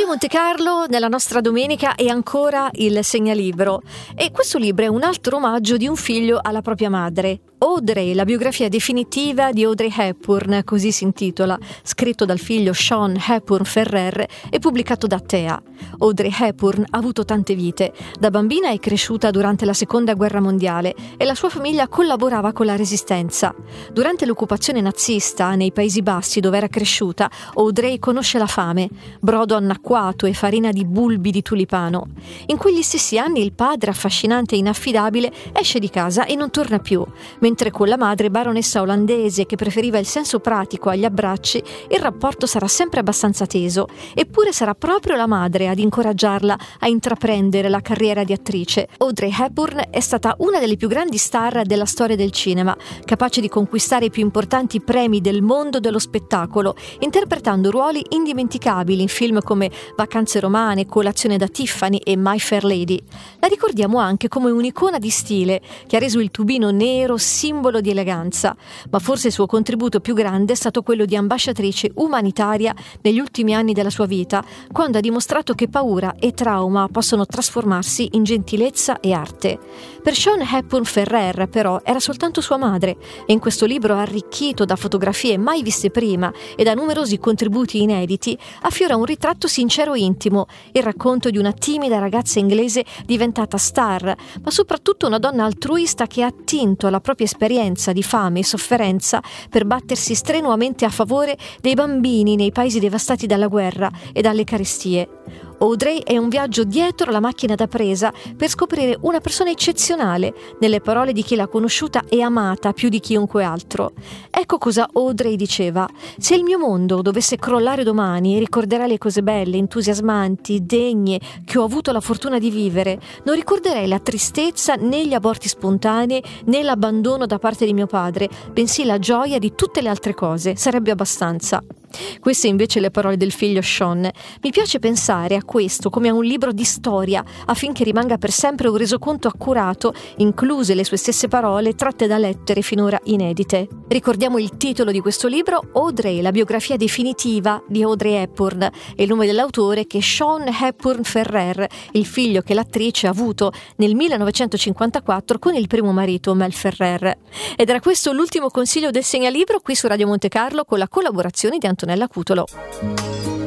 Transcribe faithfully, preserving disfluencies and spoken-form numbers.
Monte Carlo, nella nostra domenica, è ancora il segnalibro, e questo libro è un altro omaggio di un figlio alla propria madre. Audrey, la biografia definitiva di Audrey Hepburn, così si intitola, scritto dal figlio Sean Hepburn Ferrer e pubblicato da Thea. Audrey Hepburn ha avuto tante vite. Da bambina è cresciuta durante la Seconda Guerra Mondiale e la sua famiglia collaborava con la Resistenza. Durante l'occupazione nazista nei Paesi Bassi, dove era cresciuta, Audrey conosce la fame, brodo annacquato e farina di bulbi di tulipano. In quegli stessi anni il padre, affascinante e inaffidabile, esce di casa e non torna più, mentre con la madre, baronessa olandese che preferiva il senso pratico agli abbracci, il rapporto sarà sempre abbastanza teso. Eppure sarà proprio la madre ad incoraggiarla a intraprendere la carriera di attrice. Audrey Hepburn è stata una delle più grandi star della storia del cinema, capace di conquistare i più importanti premi del mondo dello spettacolo, interpretando ruoli indimenticabili in film come Vacanze romane, Colazione da Tiffany e My Fair Lady. La ricordiamo anche come un'icona di stile che ha reso il tubino nero simbolo di eleganza, ma forse il suo contributo più grande è stato quello di ambasciatrice umanitaria negli ultimi anni della sua vita, quando ha dimostrato che paura e trauma possono trasformarsi in gentilezza e arte. Per Sean Hepburn Ferrer, però, era soltanto sua madre, e in questo libro arricchito da fotografie mai viste prima e da numerosi contributi inediti, affiora un ritratto sincero e intimo, il racconto di una timida ragazza inglese diventata star, ma soprattutto una donna altruista che ha attinto alla propria esperienza di fame e sofferenza per battersi strenuamente a favore dei bambini nei paesi devastati dalla guerra e dalle carestie. Audrey è un viaggio dietro la macchina da presa per scoprire una persona eccezionale, nelle parole di chi l'ha conosciuta e amata più di chiunque altro. Ecco cosa Audrey diceva: se il mio mondo dovesse crollare domani, ricorderai le cose belle, entusiasmanti, degne che ho avuto la fortuna di vivere. Non ricorderei la tristezza né gli aborti spontanei né l'abbandono da parte di mio padre, bensì la gioia di tutte le altre cose. Sarebbe abbastanza. Queste invece le parole del figlio Sean. Mi piace pensare a questo come a un libro di storia, affinché rimanga per sempre un resoconto accurato, incluse le sue stesse parole tratte da lettere finora inedite. Ricordiamo il titolo di questo libro: Audrey, la biografia definitiva di Audrey Hepburn, e il nome dell'autore, che è Sean Hepburn Ferrer, il figlio che l'attrice ha avuto nel millenovecentocinquantaquattro con il primo marito Mel Ferrer. Ed era questo l'ultimo consiglio del segnalibro qui su Radio Monte Carlo, con la collaborazione di Antonella Cutolo.